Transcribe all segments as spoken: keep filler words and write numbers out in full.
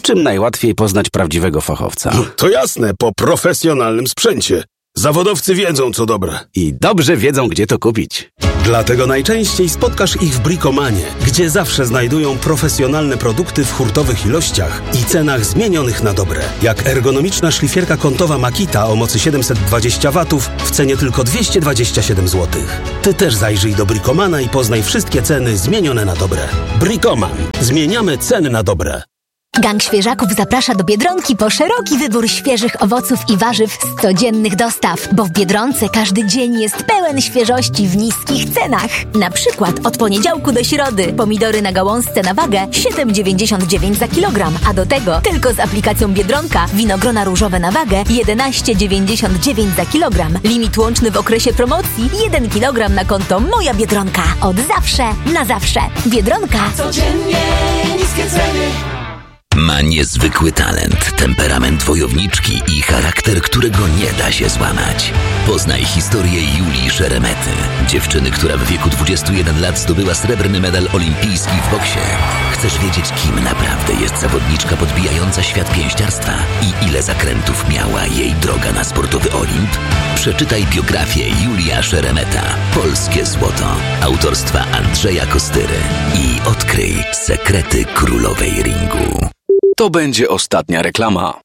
czym najłatwiej poznać prawdziwego fachowca? To jasne, po profesjonalnym sprzęcie. Zawodowcy wiedzą, co dobre. I dobrze wiedzą, gdzie to kupić. Dlatego najczęściej spotkasz ich w Bricomanie, gdzie zawsze znajdują profesjonalne produkty w hurtowych ilościach i cenach zmienionych na dobre. Jak ergonomiczna szlifierka kątowa Makita o mocy siedemset dwadzieścia watów w cenie tylko dwieście dwadzieścia siedem złotych. Ty też zajrzyj do Bricomana i poznaj wszystkie ceny zmienione na dobre. Bricoman. Zmieniamy ceny na dobre. Gang Świeżaków zaprasza do Biedronki po szeroki wybór świeżych owoców i warzyw z codziennych dostaw, bo w Biedronce każdy dzień jest pełen świeżości w niskich cenach. Na przykład od poniedziałku do środy pomidory na gałązce na wagę siedem dziewięćdziesiąt dziewięć za kilogram, a do tego tylko z aplikacją Biedronka winogrona różowe na wagę jedenaście dziewięćdziesiąt dziewięć za kilogram. Limit łączny w okresie promocji jeden kilogram na konto Moja Biedronka. Od zawsze na zawsze. Biedronka. Codziennie niskie ceny. Ma niezwykły talent, temperament wojowniczki i charakter, którego nie da się złamać. Poznaj historię Julii Szeremety, dziewczyny, która w wieku dwudziestu jeden lat zdobyła srebrny medal olimpijski w boksie. Chcesz wiedzieć, kim naprawdę jest zawodniczka podbijająca świat pięściarstwa i ile zakrętów miała jej droga na sportowy Olimp? Przeczytaj biografię Julia Szeremeta, Polskie Złoto, autorstwa Andrzeja Kostyry i odkryj sekrety królowej ringu. To będzie ostatnia reklama.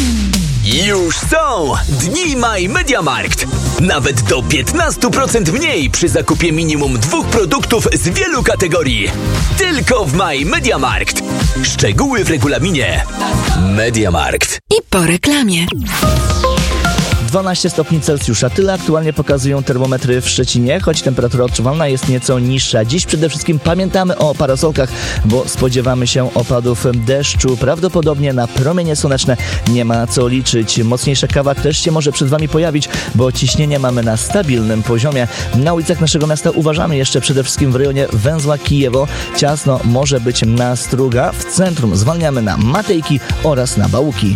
Już są Dni My Mediamarkt. Nawet do piętnaście procent mniej przy zakupie minimum dwóch produktów z wielu kategorii. Tylko w My Mediamarkt. Szczegóły w regulaminie. Mediamarkt. I po reklamie. dwanaście stopni Celsjusza. Tyle aktualnie pokazują termometry w Szczecinie, choć temperatura odczuwalna jest nieco niższa. Dziś przede wszystkim pamiętamy o parasolkach, bo spodziewamy się opadów deszczu. Prawdopodobnie na promienie słoneczne nie ma co liczyć. Mocniejsza kawa też się może przed Wami pojawić, bo ciśnienie mamy na stabilnym poziomie. Na ulicach naszego miasta uważamy jeszcze przede wszystkim w rejonie węzła Kijewo. Ciasno może być na Struga. W centrum zwalniamy na Matejki oraz na Bałuki.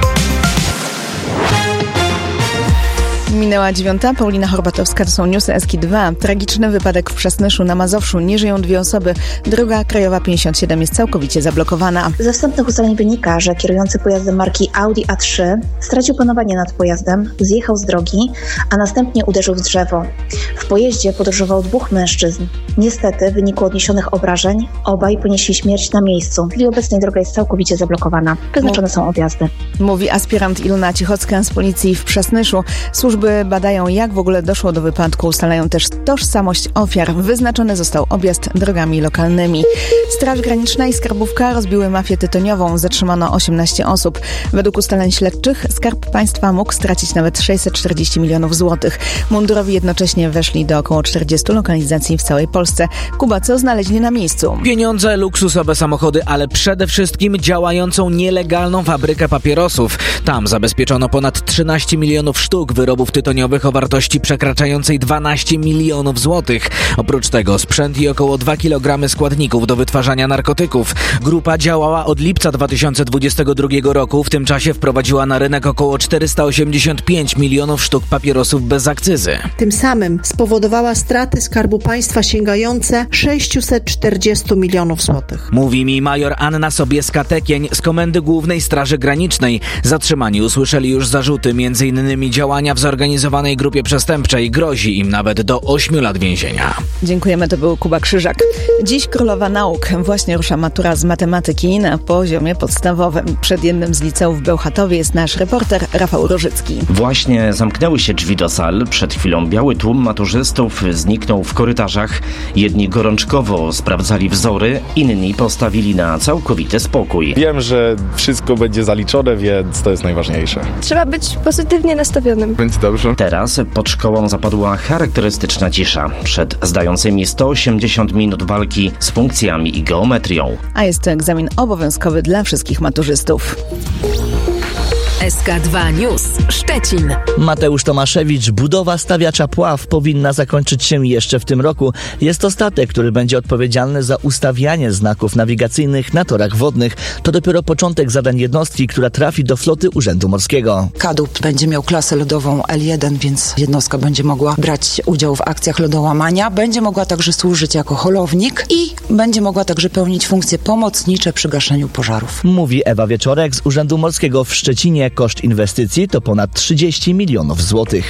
Minęła dziewiąta. Paulina Horbatowska, to są newsy S K dwa. Tragiczny wypadek w Przasnyszu na Mazowszu. Nie żyją dwie osoby. Droga krajowa pięćdziesiąt siedem jest całkowicie zablokowana. Ze wstępnych ustaleń wynika, że kierujący pojazdem marki Audi A trzy stracił panowanie nad pojazdem, zjechał z drogi, a następnie uderzył w drzewo. W pojeździe podróżowało dwóch mężczyzn. Niestety, w wyniku odniesionych obrażeń, obaj ponieśli śmierć na miejscu. W chwili obecnej droga jest całkowicie zablokowana. Wyznaczone są objazdy. Mówi aspirant Ilona Cichocka z policji w Przasnyszu. Służby badają, jak w ogóle doszło do wypadku. Ustalają też tożsamość ofiar. Wyznaczony został objazd drogami lokalnymi. Straż Graniczna i Skarbówka rozbiły mafię tytoniową. Zatrzymano osiemnaście osób. Według ustaleń śledczych Skarb Państwa mógł stracić nawet sześćset czterdzieści milionów złotych. Mundurowi jednocześnie weszli do około czterdziestu lokalizacji w całej Polsce. Kuba, co znaleźli na miejscu? Pieniądze, luksusowe samochody, ale przede wszystkim działającą nielegalną fabrykę papierosów. Tam zabezpieczono ponad trzynaście milionów sztuk wyrobów tytoniowych o wartości przekraczającej dwanaście milionów złotych. Oprócz tego sprzęt i około dwa kilogramy składników do wytwarzania narkotyków. Grupa działała od lipca dwa tysiące dwudziestego drugiego roku. W tym czasie wprowadziła na rynek około czterysta osiemdziesiąt pięć milionów sztuk papierosów bez akcyzy. Tym samym spowodowała straty Skarbu Państwa sięgające sześćset czterdzieści milionów złotych. Mówi mi major Anna Sobieska-Tekień z Komendy Głównej Straży Granicznej. Zatrzymani usłyszeli już zarzuty, między innymi działania w zorganizowanej grupie przestępczej. Grozi im nawet do ośmiu lat więzienia. Dziękujemy, to był Kuba Krzyżak. Dziś królowa nauk. Właśnie rusza matura z matematyki na poziomie podstawowym. Przed jednym z liceów w Bełchatowie jest nasz reporter Rafał Rożycki. Właśnie zamknęły się drzwi do sal. Przed chwilą biały tłum maturzystów zniknął w korytarzach. Jedni gorączkowo sprawdzali wzory, inni postawili na całkowity spokój. Wiem, że wszystko będzie zaliczone, więc to jest najważniejsze. Trzeba być pozytywnie nastawionym. Będzie dobrze. Teraz pod szkołą zapadła charakterystyczna cisza. Przed zdającymi sto osiemdziesiąt minut walki z funkcjami i geometrią. A jest to egzamin obowiązkowy dla wszystkich maturzystów. S K dwa News Szczecin. Mateusz Tomaszewicz, budowa stawiacza Pław powinna zakończyć się jeszcze w tym roku. Jest to statek, który będzie odpowiedzialny za ustawianie znaków nawigacyjnych na torach wodnych. To dopiero początek zadań jednostki, która trafi do floty Urzędu Morskiego. Kadłub będzie miał klasę lodową L jeden, więc jednostka będzie mogła brać udział w akcjach lodołamania. Będzie mogła także służyć jako holownik i będzie mogła także pełnić funkcje pomocnicze przy gaszeniu pożarów. Mówi Ewa Wieczorek z Urzędu Morskiego w Szczecinie. Koszt inwestycji to ponad trzydzieści milionów złotych.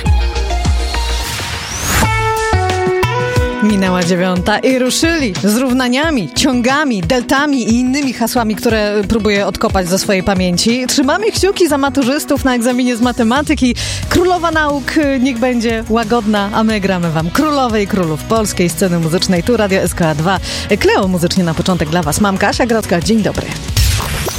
Minęła dziewiąta i ruszyli z równaniami, ciągami, deltami i innymi hasłami, które próbuję odkopać ze swojej pamięci. Trzymamy kciuki za maturzystów na egzaminie z matematyki. Królowa nauk niech będzie łagodna, a my gramy wam królowe i królów polskiej sceny muzycznej. Tu Radio S K dwa. Kleo muzycznie na początek dla was. Mam Kasia Grodzka. Dzień dobry.